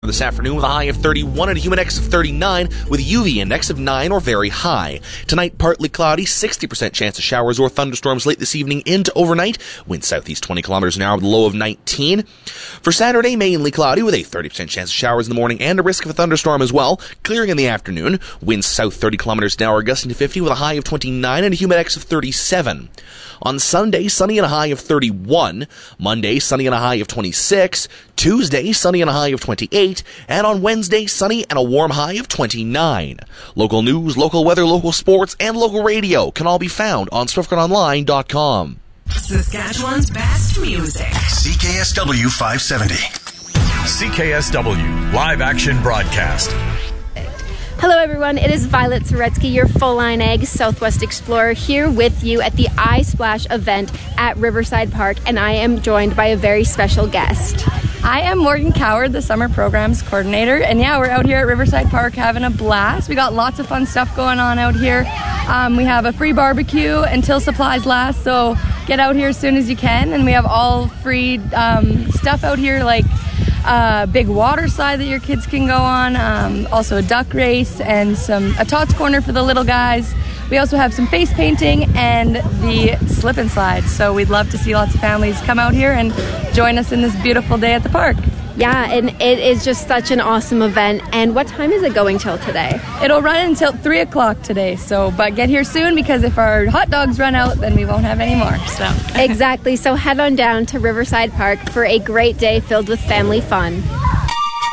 this afternoon with a high of 31 and a humid index of 39 with a UV index of 9 or very high. Tonight, partly cloudy, 60% chance of showers or thunderstorms late this evening into overnight. Wind southeast 20 kilometers an hour with a low of 19. For Saturday, mainly cloudy with a 30% chance of showers in the morning and a risk of a thunderstorm as well. Clearing in the afternoon. Winds south 30 kilometers an hour gusting to 50 with a high of 29 and a humid index of 37. On Sunday, sunny and a high of 31. Monday, sunny and a high of 26. Tuesday, sunny and a high of 28. And on Wednesday, sunny and a warm high of 29. Local news, local weather, local sports, and local radio can all be found on SwiftGrunOnline.com. Saskatchewan's best music. CKSW 570. CKSW Live Action Broadcast. Hello everyone, it is Violet Zaretsky, your full-line ag Southwest Explorer, here with you at the iSplash event at Riverside Park, and I am joined by a very special guest. I am Morgan Coward, the Summer Programs Coordinator, and yeah, we're out here at Riverside Park having a blast. We got lots of fun stuff going on out here. We have a free barbecue until supplies last, so get out here as soon as you can, and we have all free stuff out here like big water slide that your kids can go on, also a duck race and a tots corner for the little guys. We also have some face painting and the slip and slide, so we'd love to see lots of families come out here and join us in this beautiful day at the park. Yeah, and it is just such an awesome event. And what time is it going till today? It'll run until 3 o'clock today, but get here soon, because if our hot dogs run out, then we won't have any more. So Exactly, so head on down to Riverside Park for a great day filled with family fun.